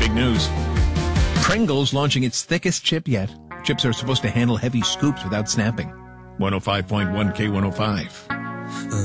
big news. Pringles launching its thickest chip yet. Chips are supposed to handle heavy scoops without snapping. 105.1 K105.